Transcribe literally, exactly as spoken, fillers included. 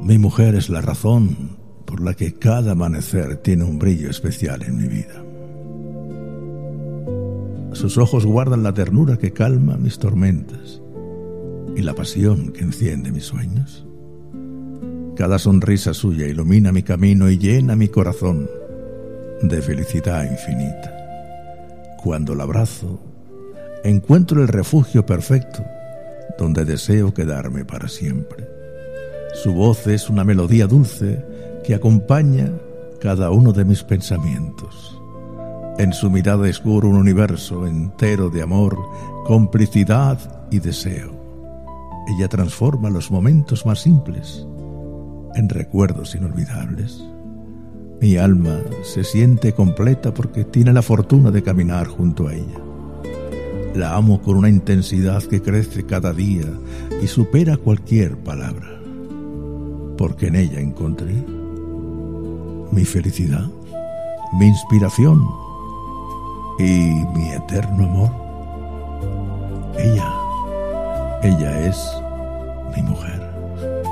Mi mujer es la razón por la que cada amanecer tiene un brillo especial en mi vida. Sus ojos guardan la ternura que calma mis tormentas y la pasión que enciende mis sueños. Cada sonrisa suya ilumina mi camino y llena mi corazón de felicidad infinita. Cuando la abrazo, encuentro el refugio perfecto donde deseo quedarme para siempre. Su voz es una melodía dulce que acompaña cada uno de mis pensamientos. En su mirada descubro un universo entero de amor, complicidad y deseo. Ella transforma los momentos más simples en recuerdos inolvidables. Mi alma se siente completa porque tiene la fortuna de caminar junto a ella. La amo con una intensidad que crece cada día y supera cualquier palabra, porque en ella encontré mi felicidad, mi inspiración y mi eterno amor. Ella, ella es mi mujer.